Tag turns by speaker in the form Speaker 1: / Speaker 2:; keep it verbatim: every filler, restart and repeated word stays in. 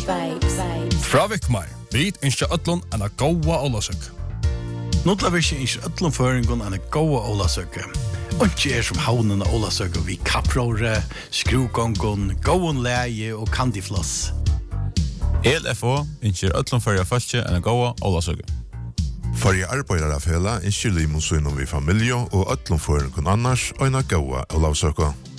Speaker 1: Fra Vikmar, vi ønsker ødlån en gåa ålasøk.
Speaker 2: Notla virke ønsker ødlån føringen en gåa ålasøk. Og ikke er som havnen av ålasøk vi kappråre, skrugongon, gåen leie og kandifloss.
Speaker 3: E L F O ønsker ødlån føringen første en gåa ålasøk.
Speaker 4: Fyrir arbeidarafela ønsker limonsynen vi familie og ødlån føringen annars og en gåa ålasøk.